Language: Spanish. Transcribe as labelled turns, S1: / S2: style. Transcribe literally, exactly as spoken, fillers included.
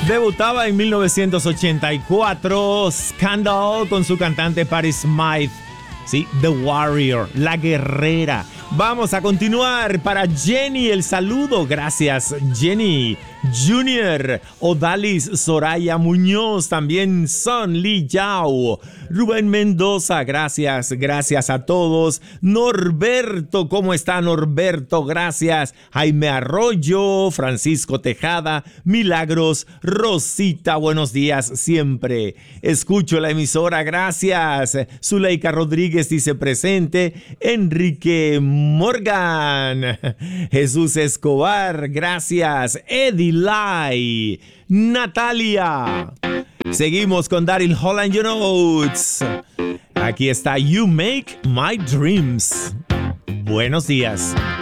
S1: Debutaba en mil novecientos ochenta y cuatro Scandal con su cantante Patti Smyth. Sí, The Warrior, la guerrera. Vamos a continuar para Jenny, el saludo. Gracias, Jenny. Junior, Odalis, Soraya Muñoz, también Son Lee Yao, Rubén Mendoza, gracias, gracias a todos. Norberto, ¿cómo está Norberto? Gracias. Jaime Arroyo, Francisco Tejada, Milagros, Rosita, buenos días siempre. Escucho la emisora, gracias. Zuleika Rodríguez dice presente. Enrique Morgan, Jesús Escobar, gracias. Eddie Lai, Natalia. Seguimos con Daryl Holland You Notes. Aquí está You Make My Dreams. Buenos días.